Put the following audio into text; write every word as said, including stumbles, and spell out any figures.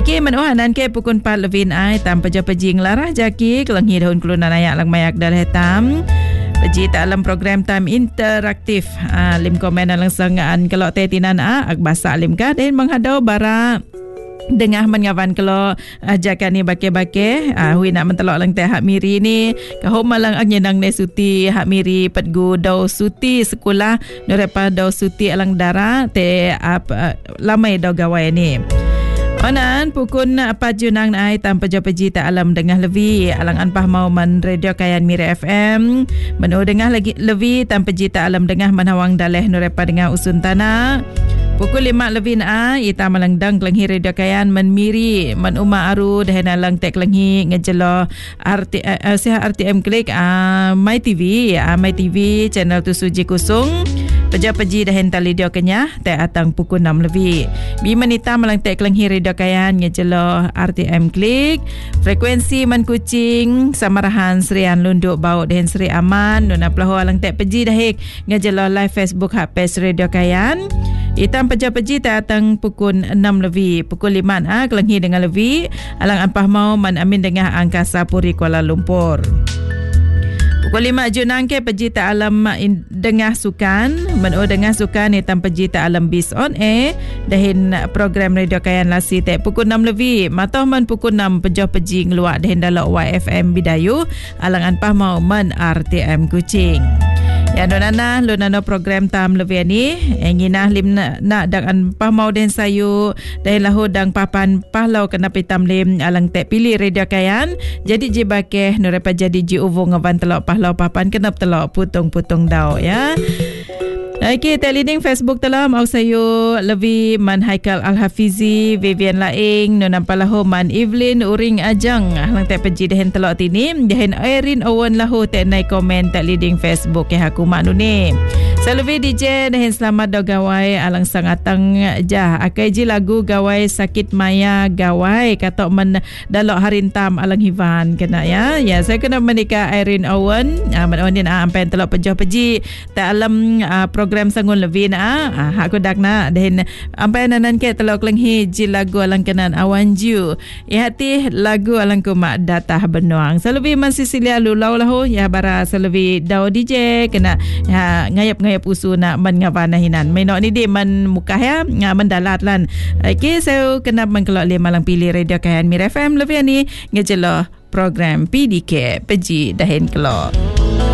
Okey, menuhanan ke pukul empat lebih ai tanpa japa jing larah jaki kelenghi daun kelunan ayak lang mayak dal hitam. Peji dalam program time interaktif. Ah, lim komen lang sangaan kalau tetinan a ag basa lim ka dan menghadau bara dengah mengawan kalau ajakan ni bake-bake ah hui nak mentelok lang teh hak miri ni kahom malang ag nyenang ne suti hak miri petgu dau suti sekolah norepa dau suti alang dara te ap lamai dau gawai ni. Onan pukul empat junang ai tanpa japa jita alam dengah levi alang anpah mau man radio kayan Mira F M menu dengah lagi levi tanpa jita alam dengah manawang daleh norepa dengah usun tanah. Pukul lima lebih na ita malangdang kelenghi radio kayan menmiri man uma aru dah nalang tek kelenghi ngejelo R T uh, siha R T M klik uh, My T V uh, My T V channel tu suji kusung peja-peji dah hental video kenyah tek atang pukul enam lebih. Bi menita malang tek kelenghi radio kayan ngejelo R T M klik frekuensi man kucing samarahan Serian Lunduk Bau dan Seri Aman nona pelaho alang tek peji dah hek ngejelo live Facebook hak page radio kayan. Itam peja-peji datang pukul enam lebih. Pukul lima ah kelenghi dengan lebih. Alang ampah mau man amin dengan Angkasa Puri Kuala Lumpur. Pukul lima junang ke peji ta alam dengah sukan. Menu dengah sukan itam peji ta alam bis on air. Dahin program radio kayan lasi te pukul enam lebih. Matoh man pukul enam pejoh peji ngeluak dahin dalok Y F M Bidayu. Alang ampah mau man R T M Kuching. Ya nonana lonano program tam lebih ni enginah lim nak na, dang pah mau den sayu dai lahu dang papan pahlau kena pitam lim alang tek pilih radio kayan jadi jibake norepa jadi ji uvo ngaban telok pahlau papan kenap telok putung-putung dau ya. Okey, teliding Facebook telah mau sayu lebih man Haikal Al-Hafizi, Vivian Laing, nonampa lahu man Evelyn Uring Ajang. Lang tak peji dehen telok tini, dehen Erin Owen lahu tak naik komen teliding Facebook ke aku mak ni. Salve D J dehen selamat do gawai alang sangatang jah. Akai ji lagu gawai sakit maya gawai kata men dalok harintam alang hivan kena ya. Ya saya kena menikah Erin Owen. Ah man onin ah ampen telok pejoh peji tak alam ah, program sangun lebih na ah aku dak na den ampai nanan ke telok lenghi ji lagu alang kenan awan ju ihati lagu alang ku mak datah benuang selebi man Sisilia lulau lahu ya bara selebi dau D J kena ya ngayap-ngayap usu nak man ngawana hinan menok ni di man mukah ya mendalat lan. Okey saya kena mengkelok le malang pilih radio kayan Mira F M lebih ni ngejelo program P D K peji dahin kelok.